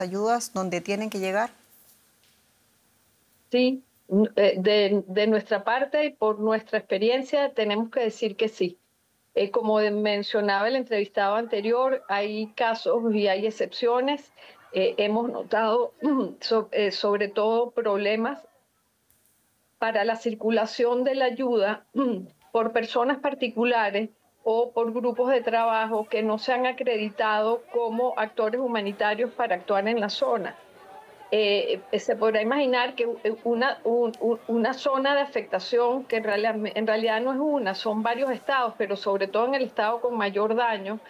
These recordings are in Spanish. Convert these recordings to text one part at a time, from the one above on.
ayudas donde tienen que llegar? Sí, de nuestra parte y por nuestra experiencia tenemos que decir que sí. Como mencionaba el entrevistado anterior, hay casos y hay excepciones. Hemos notado sobre todo problemas para la circulación de la ayuda por personas particulares o por grupos de trabajo que no se han acreditado como actores humanitarios para actuar en la zona. Se podrá imaginar que una zona de afectación, que en realidad no es una, son varios estados, pero sobre todo en el estado con mayor daño,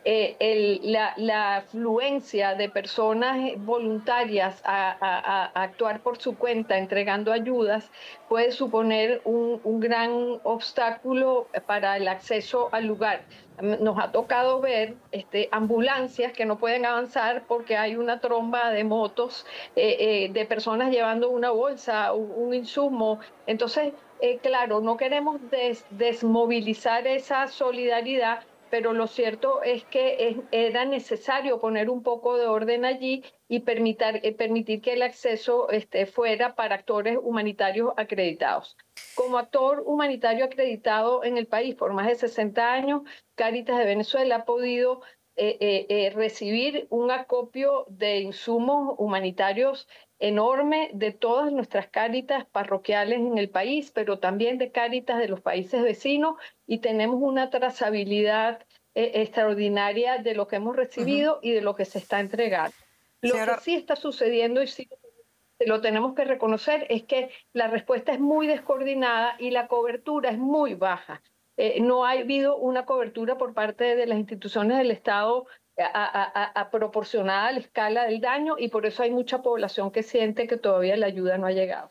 la afluencia de personas voluntarias a actuar por su cuenta, entregando ayudas, puede suponer un gran obstáculo para el acceso al lugar. Nos ha tocado ver ambulancias que no pueden avanzar porque hay una tromba de motos, de personas llevando una bolsa, un insumo. Entonces, claro, no queremos desmovilizar esa solidaridad, pero lo cierto es que era necesario poner un poco de orden allí y permitir que el acceso fuera para actores humanitarios acreditados. Como actor humanitario acreditado en el país por más de 60 años, Cáritas de Venezuela ha podido recibir un acopio de insumos humanitarios enorme de todas nuestras Cáritas parroquiales en el país, pero también de Cáritas de los países vecinos, y tenemos una trazabilidad extraordinaria de lo que hemos recibido y de lo que se está entregando. Lo que Señora, sí está sucediendo, y sí lo tenemos que reconocer, es que la respuesta es muy descoordinada y la cobertura es muy baja. No ha habido una cobertura por parte de las instituciones del Estado proporcionada a la escala del daño, y por eso hay mucha población que siente que todavía la ayuda no ha llegado.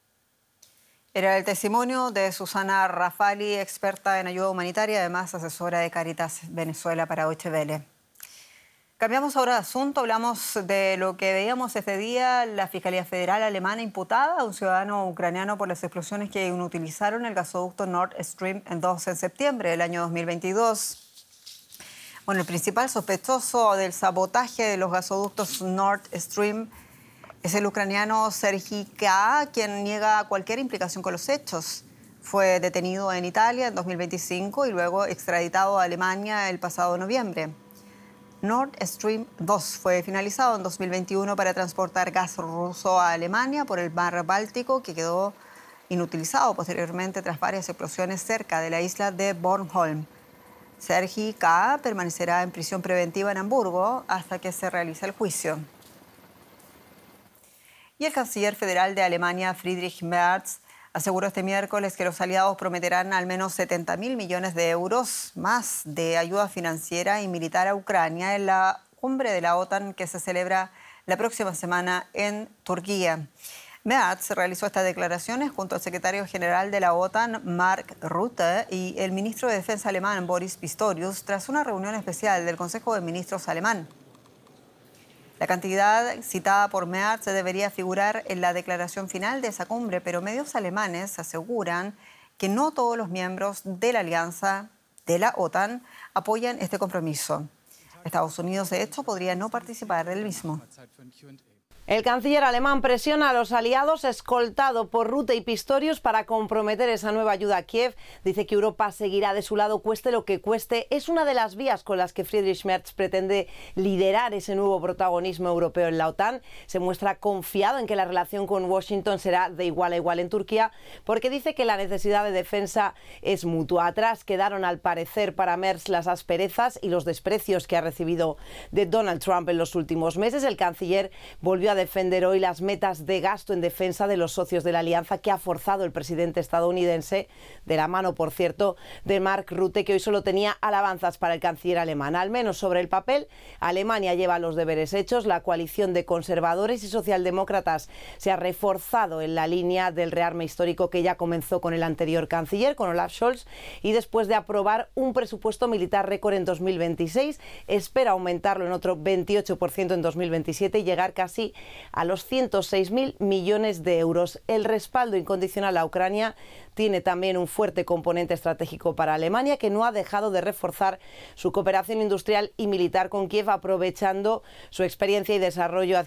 era el testimonio de Susana Rafali, experta en ayuda humanitaria, además asesora de Cáritas Venezuela para Deutsche Welle. Cambiamos ahora de asunto, hablamos de lo que veíamos este día. La Fiscalía Federal alemana imputada a un ciudadano ucraniano por las explosiones que inutilizaron el gasoducto Nord Stream 2 en septiembre del año 2022. Bueno, el principal sospechoso del sabotaje de los gasoductos Nord Stream es el ucraniano Serhiy K., quien niega cualquier implicación con los hechos. Fue detenido en Italia en 2025 y luego extraditado a Alemania el pasado noviembre. Nord Stream 2 fue finalizado en 2021 para transportar gas ruso a Alemania por el mar Báltico, que quedó inutilizado posteriormente tras varias explosiones cerca de la isla de Bornholm. Serhiy K. permanecerá en prisión preventiva en Hamburgo hasta que se realice el juicio. Y el canciller federal de Alemania, Friedrich Merz, aseguró este miércoles que los aliados prometerán al menos 70.000 millones de euros más de ayuda financiera y militar a Ucrania en la cumbre de la OTAN que se celebra la próxima semana en Turquía. Merz realizó estas declaraciones junto al secretario general de la OTAN, Mark Rutte, y el ministro de Defensa alemán, Boris Pistorius, tras una reunión especial del Consejo de Ministros alemán. La cantidad citada por Merz debería figurar en la declaración final de esa cumbre, pero medios alemanes aseguran que no todos los miembros de la alianza de la OTAN apoyan este compromiso. Estados Unidos, de hecho, podría no participar del mismo. El canciller alemán presiona a los aliados, escoltado por Rutte y Pistorius, para comprometer esa nueva ayuda a Kiev. Dice que Europa seguirá de su lado, cueste lo que cueste. Es una de las vías con las que Friedrich Merz pretende liderar ese nuevo protagonismo europeo en la OTAN. Se muestra confiado en que la relación con Washington será de igual a igual en Turquía, porque dice que la necesidad de defensa es mutua. Atrás quedaron, al parecer, para Merz las asperezas y los desprecios que ha recibido de Donald Trump en los últimos meses. El canciller volvió a defender hoy las metas de gasto en defensa de los socios de la alianza que ha forzado el presidente estadounidense, de la mano, por cierto, de Mark Rutte, que hoy solo tenía alabanzas para el canciller alemán. Al menos sobre el papel, Alemania lleva los deberes hechos. La coalición de conservadores y socialdemócratas se ha reforzado en la línea del rearme histórico que ya comenzó con el anterior canciller, con Olaf Scholz, y después de aprobar un presupuesto militar récord en 2026, espera aumentarlo en otro 28% en 2027 y llegar casi a los 106.000 millones de euros. El respaldo incondicional a Ucrania tiene también un fuerte componente estratégico para Alemania, que no ha dejado de reforzar su cooperación industrial y militar con Kiev, aprovechando su experiencia y desarrollo